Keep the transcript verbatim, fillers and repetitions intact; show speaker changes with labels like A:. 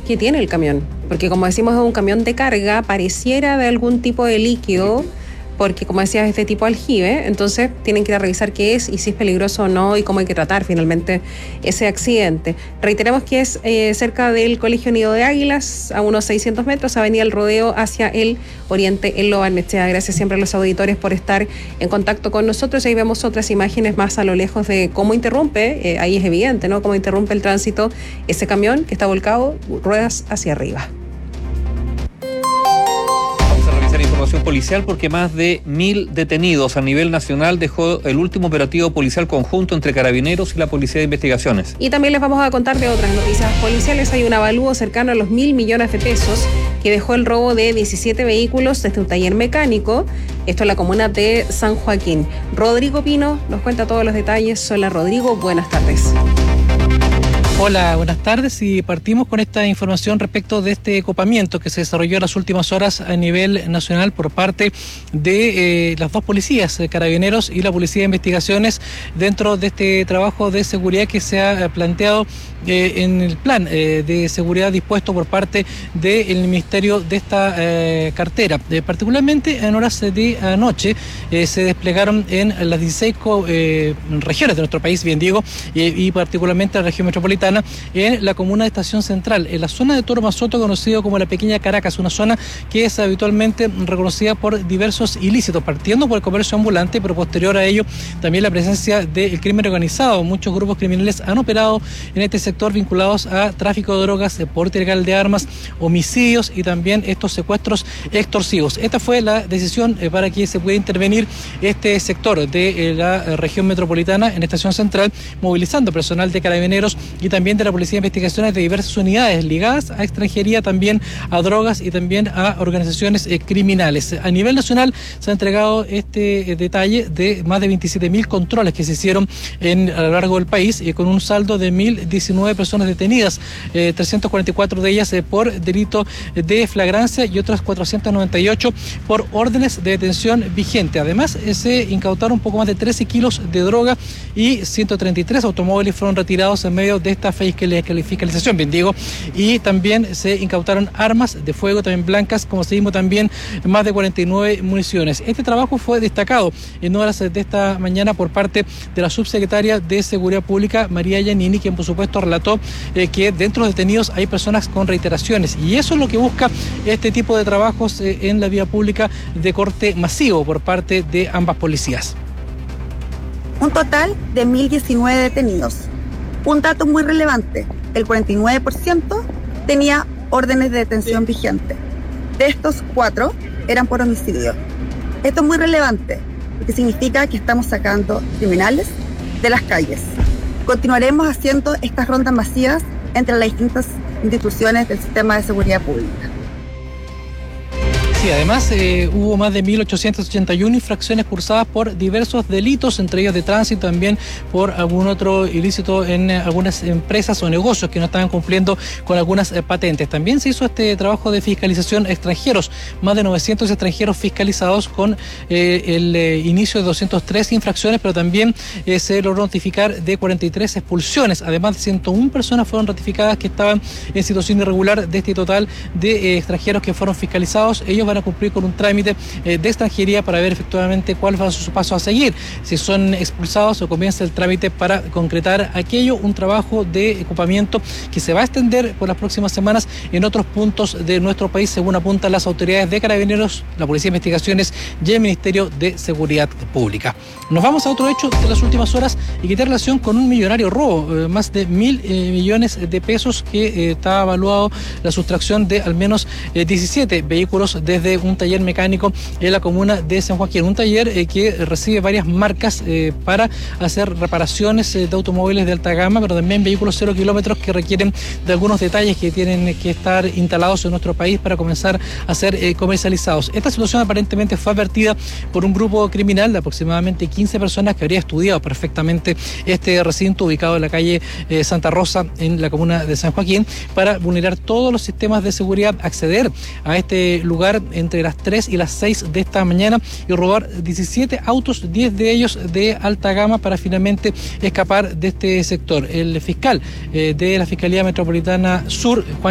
A: qué tiene el camión, porque como decimos es un camión de carga, pareciera de algún tipo de líquido, porque como decías es de tipo aljibe, entonces tienen que ir a revisar qué es y si es peligroso o no y cómo hay que tratar finalmente ese accidente. Reiteramos que es eh, cerca del Colegio Nido de Águilas, a unos seiscientos metros, Avenida El Rodeo hacia el oriente en Lo Barnechea. Gracias siempre a los auditores por estar en contacto con nosotros. Ahí vemos otras imágenes más a lo lejos de cómo interrumpe, eh, ahí es evidente, ¿no? Cómo interrumpe el tránsito ese camión que está volcado, ruedas hacia arriba.
B: Información policial porque más de mil detenidos a nivel nacional dejó el último operativo policial conjunto entre Carabineros y la Policía de Investigaciones.
A: Y también les vamos a contar de otras noticias policiales. Hay un avalúo cercano a los mil millones de pesos que dejó el robo de diecisiete vehículos desde un taller mecánico. Esto en la comuna de San Joaquín. Rodrigo Pino nos cuenta todos los detalles. Hola Rodrigo, buenas tardes.
C: Hola, buenas tardes y partimos con esta información respecto de este copamiento que se desarrolló en las últimas horas a nivel nacional por parte de eh, las dos policías, Carabineros y la Policía de Investigaciones, dentro de este trabajo de seguridad que se ha planteado eh, en el plan eh, de seguridad dispuesto por parte del Ministerio de esta eh, cartera. Eh, particularmente en horas de anoche eh, se desplegaron en las dieciséis eh, regiones de nuestro país, bien digo, eh, y particularmente la región metropolitana, en la comuna de Estación Central, en la zona de Toro Mazoto, conocido como la Pequeña Caracas, una zona que es habitualmente reconocida por diversos ilícitos, partiendo por el comercio ambulante, pero posterior a ello también la presencia del crimen organizado. Muchos grupos criminales han operado en este sector vinculados a tráfico de drogas, porte ilegal de armas, homicidios y también estos secuestros extorsivos. Esta fue la decisión eh, para que se pueda intervenir este sector de eh, la región metropolitana en Estación Central, movilizando personal de Carabineros y también de la Policía de Investigaciones de diversas unidades ligadas a extranjería, también a drogas y también a organizaciones eh, criminales. A nivel nacional se ha entregado este eh, detalle de más de veintisiete mil controles que se hicieron en, a lo largo del país, eh, con un saldo de mil diecinueve personas detenidas, eh, trescientas cuarenta y cuatro de ellas eh, por delito de flagrancia y otras cuatrocientas noventa y ocho por órdenes de detención vigente. Además, eh, se incautaron un poco más de trece kilos de droga y ciento treinta y tres automóviles fueron retirados en medio de esta fiscalización, bien digo, y también se incautaron armas de fuego también blancas, como se dijo, también más de cuarenta y nueve municiones. Este trabajo fue destacado en horas de esta mañana por parte de la subsecretaria de Seguridad Pública, María Giannini, quien por supuesto relató eh, que dentro de los detenidos hay personas con reiteraciones, y eso es lo que busca este tipo de trabajos eh, en la vía pública de corte masivo por parte de ambas policías.
D: Un total de mil diecinueve detenidos. Un dato muy relevante, el cuarenta y nueve por ciento tenía órdenes de detención vigente. De estos, cuatro eran por homicidio. Esto es muy relevante, porque significa que estamos sacando criminales de las calles. Continuaremos haciendo estas rondas masivas entre las distintas instituciones del sistema de seguridad pública.
C: Sí, además eh, hubo más de mil ochocientas ochenta y una infracciones cursadas por diversos delitos, entre ellos de tránsito, también por algún otro ilícito en eh, algunas empresas o negocios que no estaban cumpliendo con algunas eh, patentes. También se hizo este trabajo de fiscalización extranjeros, más de novecientos extranjeros fiscalizados con eh, el eh, inicio de doscientas tres infracciones, pero también eh, se logró notificar de cuarenta y tres expulsiones. Además, ciento una personas fueron ratificadas que estaban en situación irregular. De este total de eh, extranjeros que fueron fiscalizados, ellos van a cumplir con un trámite eh, de extranjería para ver efectivamente cuál va su paso a seguir, si son expulsados o comienza el trámite para concretar aquello, un trabajo de ocupamiento que se va a extender por las próximas semanas en otros puntos de nuestro país, según apuntan las autoridades de Carabineros, la Policía de Investigaciones y el Ministerio de Seguridad Pública. Nos vamos a otro hecho de las últimas horas y que tiene relación con un millonario robo, eh, más de mil eh, millones de pesos que eh, está evaluado la sustracción de al menos eh, diecisiete vehículos desde un taller mecánico en la comuna de San Joaquín, un taller eh, que recibe varias marcas eh, para hacer reparaciones eh, de automóviles de alta gama, pero también vehículos cero kilómetros que requieren de algunos detalles que tienen que estar instalados en nuestro país para comenzar a ser eh, comercializados. Esta situación aparentemente fue advertida por un grupo criminal de aproximadamente quince personas que habría estudiado perfectamente este recinto ubicado en la calle eh, Santa Rosa en la comuna de San Joaquín para vulnerar todos los sistemas de seguridad, acceder a este lugar entre las tres y las seis de esta mañana y robar diecisiete autos, diez de ellos de alta gama, para finalmente escapar de este sector. El fiscal eh, de la Fiscalía Metropolitana Sur, Juan